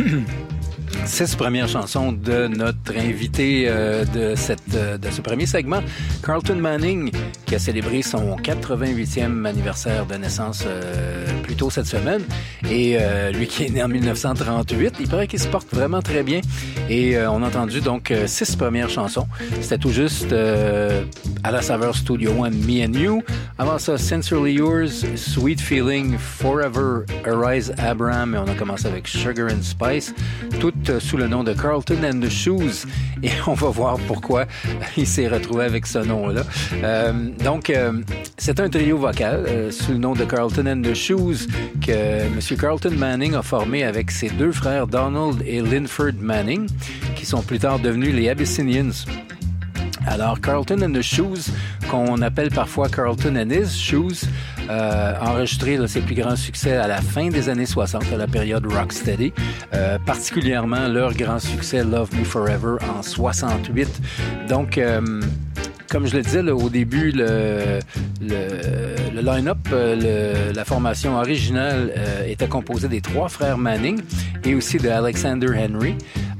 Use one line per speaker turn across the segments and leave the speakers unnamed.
6 premières chansons de notre invité de ce premier segment, Carlton Manning, qui a célébré son 88e anniversaire de naissance plus tôt cette semaine. Et lui qui est né en 1938, il paraît qu'il se porte vraiment très bien. Et on a entendu donc 6 premières chansons. C'était tout juste à la saveur Studio One, Me and You. Avant ça, Sincerely Yours, Sweet Feeling, Forever, Arise Abraham. Et on a commencé avec Sugar and Spice. Toutes sous le nom de Carlton and the Shoes. Et on va voir pourquoi il s'est retrouvé avec ce nom-là. Donc, c'est un trio vocal sous le nom de Carlton and the Shoes que M. Carlton Manning a formé avec ses 2 frères Donald et Linford Manning, qui sont plus tard devenus les Abyssinians. Alors, Carlton and the Shoes, qu'on appelle parfois Carlton and His Shoes, a enregistré ses plus grands succès à la fin des années 60, à la période Rocksteady, particulièrement leur grand succès Love Me Forever en 68. Donc, comme je le disais là, au début, le line-up, la formation originale était composée des 3 frères Manning et aussi de Alexander Henry.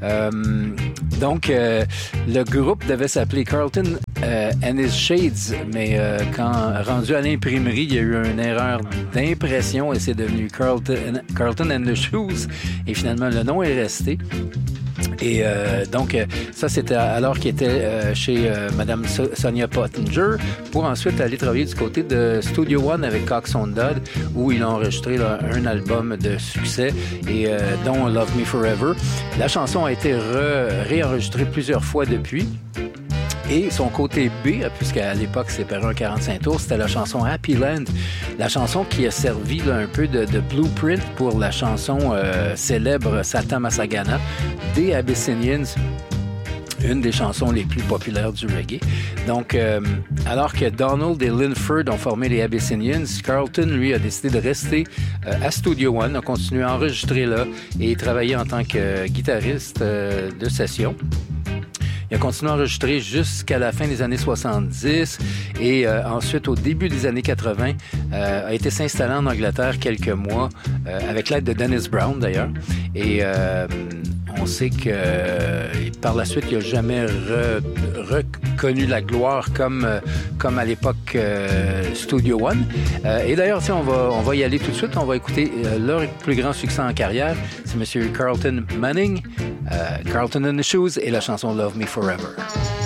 Donc, le groupe devait s'appeler Carlton and His Shades, mais quand rendu à l'imprimerie, il y a eu une erreur d'impression et c'est devenu Carlton and the Shoes. Et finalement, le nom est resté. Et donc, ça, c'était alors qu'il était chez Madame Sonia Pottinger pour ensuite aller travailler du côté de Studio One avec Cox on Dodd, où il a enregistré là, un album de succès, et dont Love Me Forever. La chanson a été réenregistrée plusieurs fois depuis. Et son côté B, puisqu'à l'époque, c'est paru un 45 tours, c'était la chanson Happy Land. La chanson qui a servi là, un peu de blueprint pour la chanson célèbre Satan Massagana des Abyssinians, une des chansons les plus populaires du reggae. Donc, alors que Donald et Linford ont formé les Abyssinians, Carlton, lui, a décidé de rester à Studio One, a continué à enregistrer là et travailler en tant que guitariste de session. Il a continué à enregistrer jusqu'à la fin des années 70 et ensuite, au début des années 80, a été s'installer en Angleterre quelques mois avec l'aide de Dennis Brown, d'ailleurs. Et on sait que par la suite, il n'a jamais reconnu la gloire comme à l'époque Studio One. Et d'ailleurs, on va y aller tout de suite. On va écouter leur plus grand succès en carrière. C'est M. Carlton Manning, Carlton and the Shoes et la chanson Love Me Forever.